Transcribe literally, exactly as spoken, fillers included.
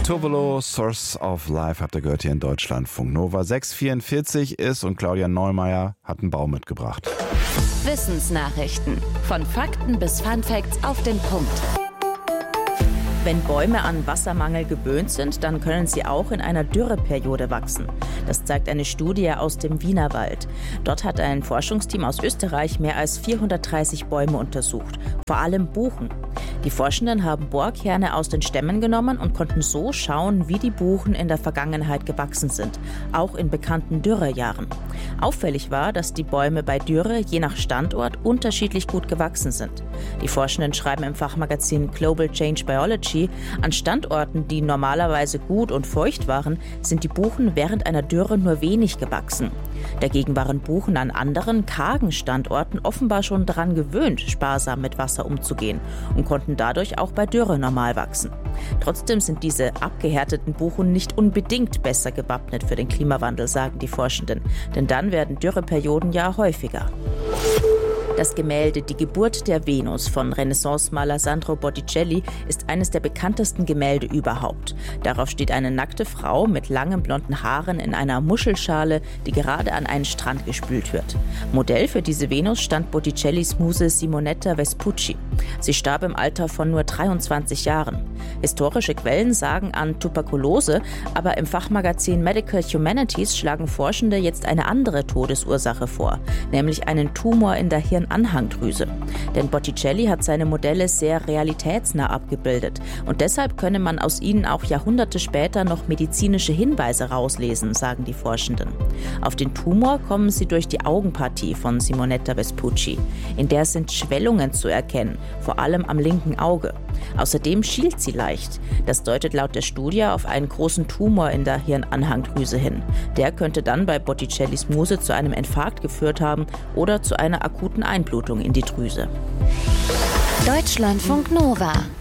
Tovolo, Source of Life, habt ihr gehört hier in Deutschlandfunk Nova. sechs Uhr vierundvierzig ist und Claudia Neumeier hat einen Baum mitgebracht. Wissensnachrichten. Von Fakten bis Funfacts auf den Punkt. Wenn Bäume an Wassermangel gewöhnt sind, dann können sie auch in einer Dürreperiode wachsen. Das zeigt eine Studie aus dem Wienerwald. Dort hat ein Forschungsteam aus Österreich mehr als vierhundertdreißig Bäume untersucht, vor allem Buchen. Die Forschenden haben Bohrkerne aus den Stämmen genommen und konnten so schauen, wie die Buchen in der Vergangenheit gewachsen sind, auch in bekannten Dürrejahren. Auffällig war, dass die Bäume bei Dürre je nach Standort unterschiedlich gut gewachsen sind. Die Forschenden schreiben im Fachmagazin Global Change Biology, an Standorten, die normalerweise gut und feucht waren, sind die Buchen während einer Dürre nur wenig gewachsen. Dagegen waren Buchen an anderen, kargen Standorten offenbar schon daran gewöhnt, sparsam mit Wasser umzugehen und konnten dadurch auch bei Dürre normal wachsen. Trotzdem sind diese abgehärteten Buchen nicht unbedingt besser gewappnet für den Klimawandel, sagen die Forschenden, denn dann werden Dürreperioden ja häufiger. Das Gemälde Die Geburt der Venus von Renaissance-Maler Sandro Botticelli ist eines der bekanntesten Gemälde überhaupt. Darauf steht eine nackte Frau mit langen blonden Haaren in einer Muschelschale, die gerade an einen Strand gespült wird. Modell für diese Venus stand Botticellis Muse Simonetta Vespucci. Sie starb im Alter von nur dreiundzwanzig Jahren. Historische Quellen sagen an Tuberkulose, aber im Fachmagazin Medical Humanities schlagen Forschende jetzt eine andere Todesursache vor, nämlich einen Tumor in der Hirnanhangdrüse. Denn Botticelli hat seine Modelle sehr realitätsnah abgebildet und deshalb könne man aus ihnen auch Jahrhunderte später noch medizinische Hinweise rauslesen, sagen die Forschenden. Auf den Tumor kommen sie durch die Augenpartie von Simonetta Vespucci. In der sind Schwellungen zu erkennen, vor allem am linken Auge. Außerdem schielt sie leicht. Das deutet laut der Studie auf einen großen Tumor in der Hirnanhangdrüse hin. Der könnte dann bei Botticellis Muse zu einem Infarkt geführt haben oder zu einer akuten Einblutung in die Drüse. Deutschlandfunk Nova.